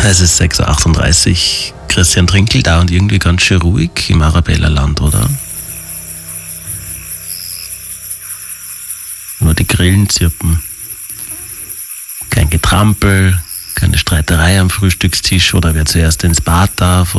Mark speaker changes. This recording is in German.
Speaker 1: Es ist 6.38 Uhr. Christian Trinkel da und irgendwie ganz schön ruhig im Arabella-Land, oder? Nur die Grillen zirpen. Kein Getrampel, keine Streiterei am Frühstückstisch oder wer zuerst ins Bad darf